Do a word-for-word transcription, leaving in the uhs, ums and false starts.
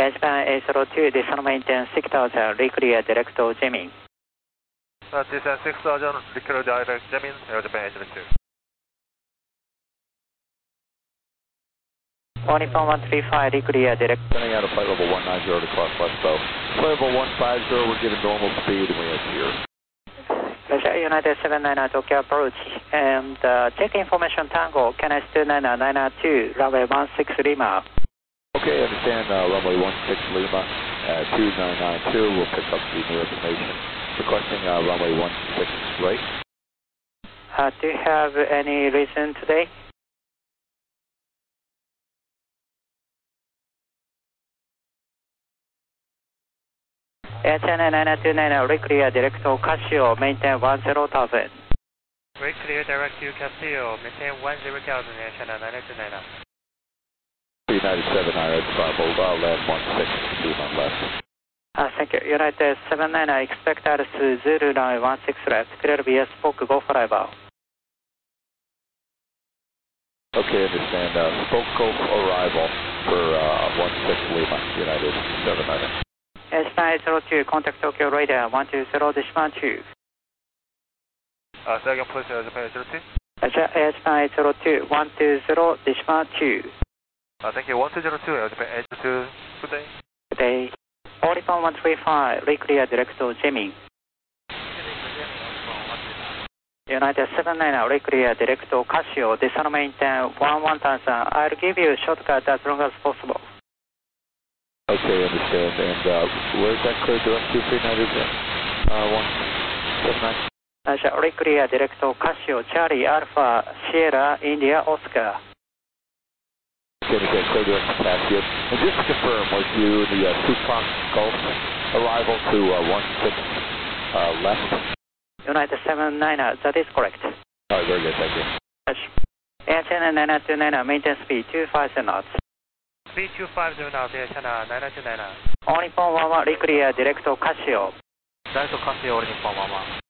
Japan eight zero two, descend maintain six thousand, reclear direct to Jimin. Uh, descend six thousand, reclear direct Jimin, Air Japan eight zero two. Nippon one three five, reclear direct. Sending out a flight level one nine zero to cross Westbow. Flight level one five zero, we're given normal speed and we have here. Roger, United seven nine nine Tokyo approach. And uh, check information Tango, K N S two nine nine nine two, runway one six Lima. Okay, understand uh, runway one six Lima, uh, two nine nine two, we'll pick up the new information. Requesting uh, runway one six right. Uh, do you have any reason today? Air China nine nine two nine, reclear direct to Casio, maintain one zero thousand. Reclear direct to Casio, maintain one zero thousand, Air China nine nine two nine. United seven nine nine, hold uh, land one six, Lima left. Uh, thank you. United seven nine nine, expect altitude Zulu runway one six left, clear B S Spoke, go for arrival. Okay, understand. Uh, Spoke go arrival for uh, one six Lima, United seven nine nine. Japan eight zero two, contact Tokyo radar one two zero, Japan two. Uh, second please, Air Japan eight zero two. Roger, Japan eight zero two, one two zero, Japan two. Uh, thank you, one two zero two, Air Japan eight zero two, good day. Good day. Nippon one three five, reclear direct to Jimin. United seven nine nine, reclear direct to Casio, descend maintain one one thousand. I'll give you a shortcut as long as possible. Okay, understand. And uh, where's that clear direct to for United uh, one seven nine? Roger, reclear direct to Casio, Charlie Alpha, Sierra, India, Oscar. Okay, okay, clear direct to Casio. And just to confirm, was you the uh, Tupac Gulf arrival to uh, one six uh, left? United seven nine nine, that is correct. All right, very good, thank you. Roger. Air China nine nine two nine, maintain speed two five zero knots. Speed two five zero knots, Air China nine nine two nine. Nippon one one, reclear direct to Casio. Direct to Casio, Nippon one one.